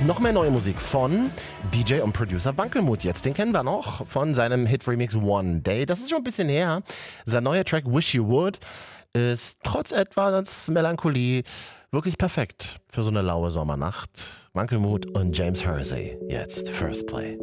Noch mehr neue Musik von DJ und Producer Wankelmut jetzt. Den kennen wir noch von seinem Hit-Remix One Day. Das ist schon ein bisschen her. Sein neuer Track Wish You Would ist trotz etwas Melancholie wirklich perfekt für so eine laue Sommernacht. Wankelmut und James Hersey jetzt First Play.